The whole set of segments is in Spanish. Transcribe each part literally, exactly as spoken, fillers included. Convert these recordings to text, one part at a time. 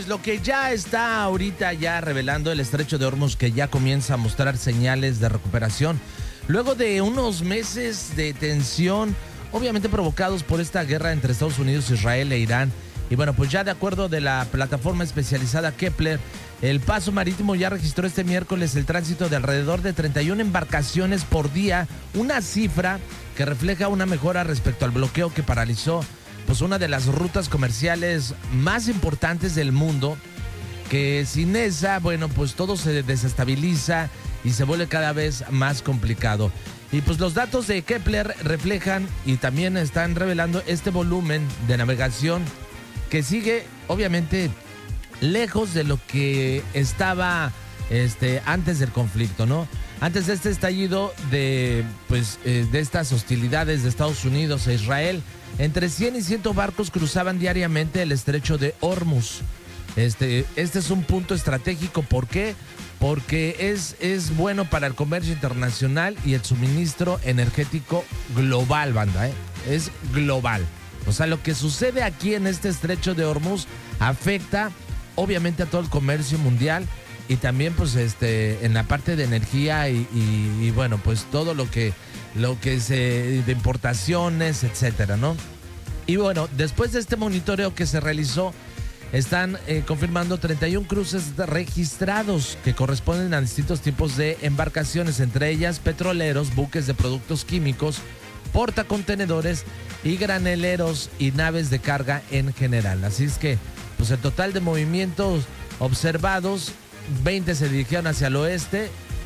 Lo que ya está ahorita ya revelando el estrecho de Hormuz, que ya comienza a mostrar señales de recuperación luego de unos meses de tensión, obviamente provocados por esta guerra entre Estados Unidos, Israel e Irán. Y bueno, pues ya de acuerdo de la plataforma especializada Kepler, el paso marítimo ya registró este miércoles el tránsito de alrededor de treinta y una embarcaciones por día, una cifra que refleja una mejora respecto al bloqueo que paralizó pues una de las rutas comerciales más importantes del mundo, que sin esa, bueno, pues todo se desestabiliza y se vuelve cada vez más complicado. Y pues los datos de Kepler reflejan y también están revelando este volumen de navegación que sigue obviamente lejos de lo que estaba este, antes del conflicto, ¿no? Antes de este estallido de, pues, eh, de estas hostilidades de Estados Unidos e Israel, entre cien y cien barcos cruzaban diariamente el estrecho de Hormuz. Este, este es un punto estratégico. ¿Por qué? Porque es, es bueno para el comercio internacional y el suministro energético global, banda, ¿eh? Es global. O sea, lo que sucede aquí en este estrecho de Hormuz afecta obviamente a todo el comercio mundial y también pues este en la parte de energía y, y, y bueno, pues todo lo que lo que se de importaciones, etcétera, ¿no? Y bueno, después de este monitoreo que se realizó, están eh, confirmando treinta y uno cruces registrados que corresponden a distintos tipos de embarcaciones, entre ellas petroleros, buques de productos químicos, portacontenedores y graneleros y naves de carga en general. Así es que, pues el total de movimientos observados, veinte se dirigieron hacia el oeste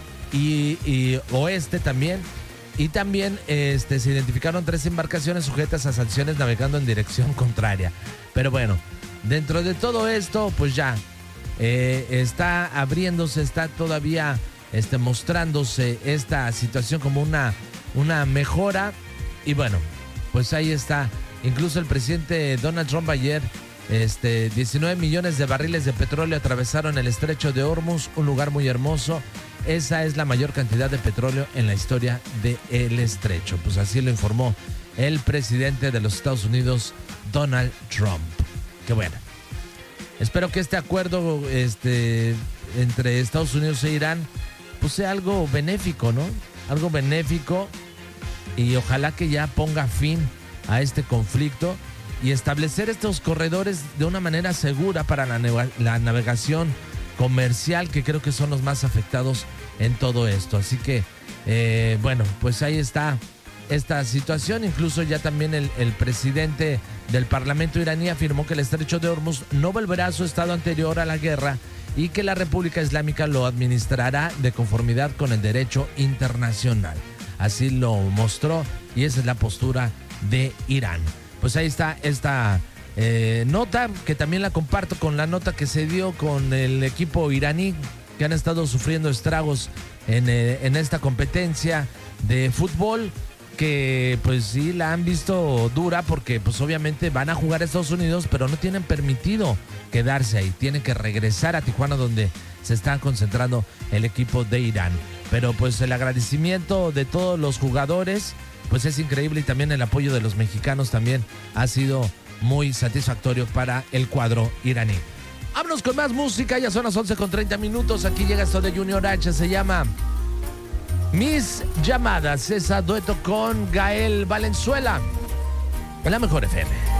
y, y oeste también. Y también este, se identificaron tres embarcaciones sujetas a sanciones navegando en dirección contraria. Pero bueno, dentro de todo esto, pues ya eh, está abriéndose, está todavía este, mostrándose esta situación como una, una mejora. Y bueno, pues ahí está. Incluso el presidente Donald Trump ayer, este, diecinueve millones de barriles de petróleo atravesaron el estrecho de Hormuz, un lugar muy hermoso. Esa es la mayor cantidad de petróleo en la historia del estrecho. Pues así lo informó el presidente de los Estados Unidos, Donald Trump. Qué bueno. Espero que este acuerdo este, entre Estados Unidos e Irán pues sea algo benéfico, ¿no? Algo benéfico, y ojalá que ya ponga fin a este conflicto y establecer estos corredores de una manera segura para la, la navegación comercial, que creo que son los más afectados en todo esto. Así que, eh, bueno, pues ahí está esta situación. Incluso ya también el, el presidente del Parlamento iraní afirmó que el estrecho de Hormuz no volverá a su estado anterior a la guerra y que la República Islámica lo administrará de conformidad con el derecho internacional. Así lo mostró y esa es la postura de Irán. Pues ahí está esta eh, nota, que también la comparto con la nota que se dio con el equipo iraní, que han estado sufriendo estragos en, eh, en esta competencia de fútbol, que pues sí la han visto dura porque pues obviamente van a jugar a Estados Unidos, pero no tienen permitido quedarse ahí, tienen que regresar a Tijuana, donde se está concentrando el equipo de Irán. Pero pues el agradecimiento de todos los jugadores pues es increíble, y también el apoyo de los mexicanos también ha sido muy satisfactorio para el cuadro iraní. Vámonos con más música, ya son las once con treinta minutos. Aquí llega esto de Junior H, se llama Mis Llamadas, esa dueto con Gael Valenzuela en la Mejor F M.